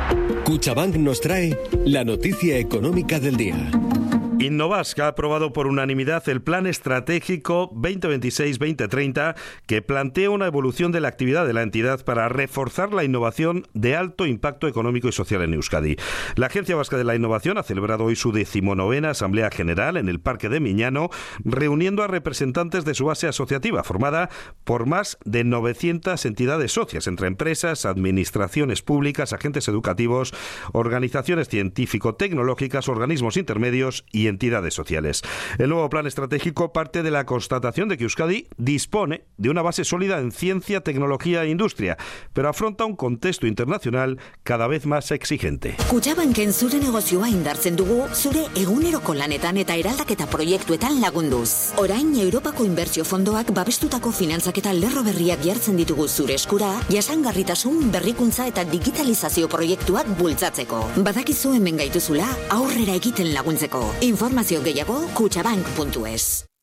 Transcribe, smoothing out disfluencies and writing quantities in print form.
Cuchabank nos trae la noticia económica del día. Innovask ha aprobado por unanimidad el Plan Estratégico 2026-2030 que plantea una evolución de la actividad de la entidad para reforzar la innovación de alto impacto económico y social en Euskadi. La Agencia Vasca de la Innovación ha celebrado hoy su 19ª Asamblea General en el Parque de Miñano, reuniendo a representantes de su base asociativa, formada por más de 900 entidades socias, entre empresas, administraciones públicas, agentes educativos, organizaciones científico-tecnológicas, organismos intermedios y entidades sociales. El nuevo plan estratégico parte de la constatación de que Euskadi dispone de una base sólida en ciencia, tecnología e industria, pero afronta un contexto internacional cada vez más exigente. Kutxabanken zure negozioa indartzen dugu, zure eguneroko lanetan eta eraldaketa proiektuetan lagunduz. Orain Europako Inbertsio Fondoak babestutako finantzaketa lerro berriak jartzen ditugu zure eskura, jasangarritasun, berrikuntza eta digitalizazio proiektuak bultzatzeko. Badakizu hemen gaituzula, aurrera egiten laguntzeko. Informazio gehiago kutxabank.es.